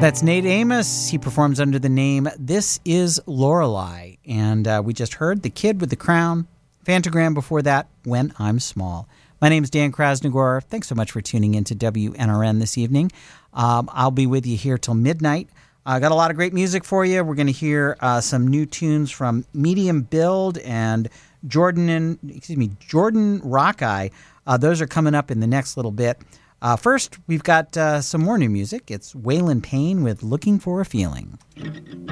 That's Nate Amos. He performs under the name This Is Lorelei. And we just heard The Kid with the Crown, Fantagram before that, When I'm Small. My name is Dan Krasnogor. Thanks so much for tuning in to WNRN this evening. I'll be with you here till midnight. I got a lot of great music for you. We're going to hear some new tunes from Medium Build and Jordan Rockeye. Those are coming up in the next little bit. First, we've got some more new music. It's Waylon Payne with Looking for a Feeling.